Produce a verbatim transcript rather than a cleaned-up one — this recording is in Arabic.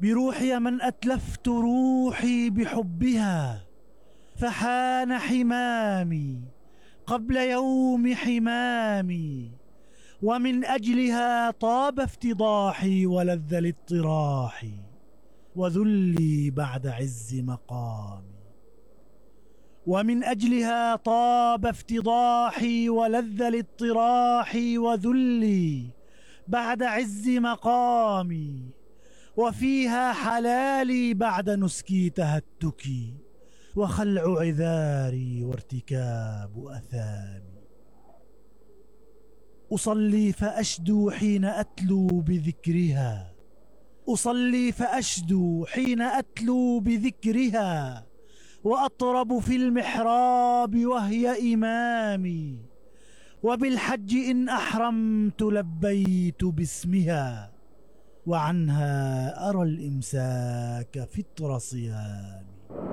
بروحي من أتلفت روحي بحبها، فحان حمامي قبل يوم حمامي، ومن أجلها طاب افتضاحي ولذ الاضطراح، وذلي بعد عز مقامي. ومن أجلها طاب افتضاحي ولذ الاضطراح، وذلي بعد عز مقامي، وفيها حلالي بعد نسكي تهتكي، وخلع عذاري وارتكاب أثامي. أصلي فأشدو حين أتلو بذكرها، أصلي فأشدو حين أتلو بذكرها، وأطرب في المحراب وهي إمامي، وبالحج إن أحرمت لبيت باسمها، وعنها أرى الإمساك فطر صيامي.